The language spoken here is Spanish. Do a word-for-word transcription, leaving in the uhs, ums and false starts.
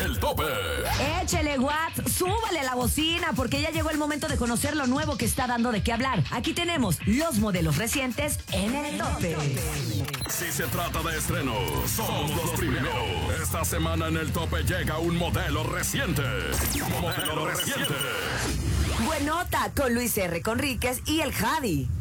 El Tope. Échele, Watts, súbale la bocina, porque ya llegó el momento de conocer lo nuevo que está dando de qué hablar. Aquí tenemos los modelos recientes en El Tope. Si se trata de estrenos, somos los primeros. Esta semana en El Tope llega un modelo reciente. Modelo reciente. Buenota con Luis R. Conríquez y el Jadi.